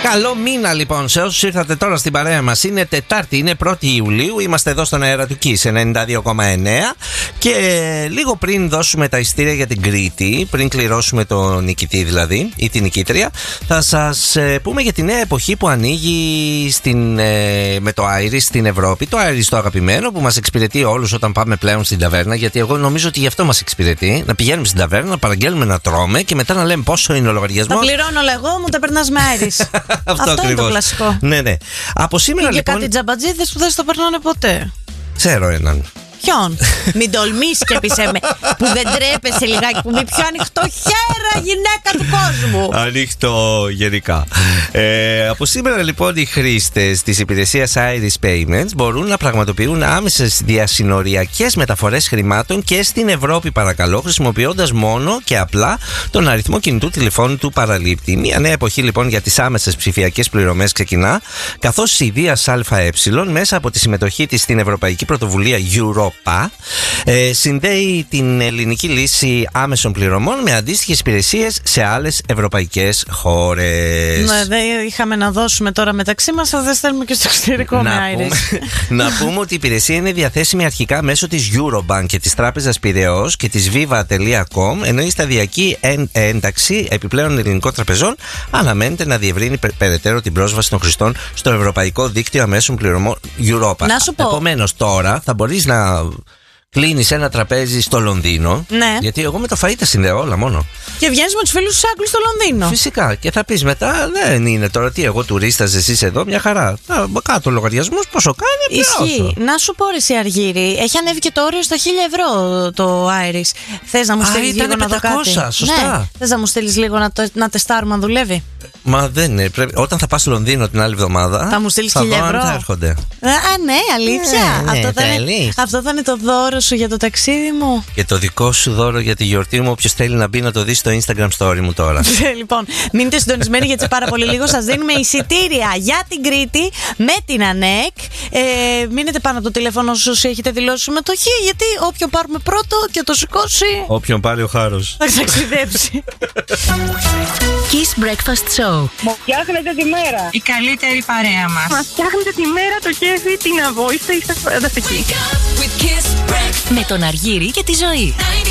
Καλό μήνα λοιπόν σε όσους ήρθατε τώρα στην παρέα μας. Είναι Τετάρτη, είναι 1η Ιουλίου. Είμαστε εδώ στον αέρα του Kiss 92,9. Και λίγο πριν δώσουμε τα ειστήρια για την Κρήτη, πριν κληρώσουμε τον νικητή δηλαδή, ή την νικήτρια, θα σας πούμε για τη νέα εποχή που ανοίγει με το Iris στην Ευρώπη. Το Iris το αγαπημένο που μας εξυπηρετεί όλους όταν πάμε πλέον στην ταβέρνα. Γιατί εγώ νομίζω ότι γι' αυτό μας εξυπηρετεί. Να πηγαίνουμε στην ταβέρνα, να παραγγέλνουμε, να τρώμε και μετά να λέμε πόσο είναι ο λογαριασμός. Τα πληρώνω όλα εγώ, μου τα περνάς με Iris. Αυτό είναι το κλασικό. Ναι. Από σήμερα και λοιπόν. Και κάτι τζαμπατζίδες που δεν στο περνάνε ποτέ. Ξέρω έναν. Ποιον? Μην τολμήσει και πεις με που δεν τρέπεσαι λιγάκι, που με πιο ανοιχτό χέρα γυναίκα του κόσμου. Ανοιχτό γενικά. Από σήμερα λοιπόν οι χρήστες της υπηρεσίας Iris Payments μπορούν να πραγματοποιούν άμεσες διασυνοριακές μεταφορές χρημάτων και στην Ευρώπη, παρακαλώ, χρησιμοποιώντας μόνο και απλά τον αριθμό κινητού τηλεφώνου του παραλήπτη. Μια νέα εποχή λοιπόν για τις άμεσες ψηφιακές πληρωμές ξεκινά, καθώς η Δίας ΑΕ μέσα από τη συμμετοχή της στην Ευρωπαϊκή Πρωτοβουλία Europa συνδέει την ελληνική λύση άμεσων πληρωμών με αντίστοιχες υπηρεσίες σε άλλες ευρωπαϊκές χώρες. Ναι, δεν είχαμε να δώσουμε τώρα μεταξύ μας, θα δεν στέλνουμε και στο εξωτερικό με Iris. Να πούμε ότι η υπηρεσία είναι διαθέσιμη αρχικά μέσω της Eurobank και της Τράπεζας Πειραιώς και της Viva.com, ενώ η σταδιακή ένταξη επιπλέον ελληνικών τραπεζών αναμένεται να διευρύνει περαιτέρω την πρόσβαση των χρηστών στο Ευρωπαϊκό Δίκτυο Αμέσων Πληρωμών Europa. Να σου πω. Επομένως τώρα θα μπορείς να κλείνεις ένα τραπέζι στο Λονδίνο. Ναι. Γιατί εγώ με το φαΐ τα συνδέω όλα μόνο. Και βγαίνεις με τους φίλους τους Άγγλους στο Λονδίνο. Φυσικά. Και θα πεις μετά, δεν είναι τώρα τι, εγώ τουρίστας, εσείς εδώ, μια χαρά. Κάτω ο λογαριασμός, πόσο κάνει, ισχύει. Να σου πω, εσύ Αργύρη, έχει ανέβει και το όριο στα 1.000 ευρώ το Iris. Θες να μου στείλεις λίγο να δω κάτι? Σωστά. Ναι. Θες να μου στείλεις λίγο να τεστάρουμε αν δουλεύει? Μα δεν είναι. Όταν θα πας στο Λονδίνο την άλλη εβδομάδα, θα μου στείλεις 1.000 ευρώ. Θα έρχονται. Α, ναι, αλήθεια. Αυτό θα είναι το δώρο σου για το ταξίδι μου. Και το δικό σου δώρο για τη γιορτή μου. Όποιος θέλει να μπει να το δει στο Instagram story μου τώρα. Λοιπόν, μείνετε συντονισμένοι γιατί σε πάρα πολύ λίγο σας δίνουμε εισιτήρια για την Κρήτη με την ΑΝΕΚ. Μείνετε πάνω από το τηλέφωνο σου όσοι έχετε δηλώσει συμμετοχή, γιατί όποιον πάρουμε πρώτο και το σηκώσει, όποιον πάρει ο χάρος θα ταξιδέψει. Kiss Breakfast Show. Μου φτιάχνετε τη μέρα. Η καλύτερη παρέα μας. Μας φτιάχνετε τη μέρα, το κέφι, την αβόηστα, είστε φανταστικοί. Με τον Αργύρη και τη Ζωή.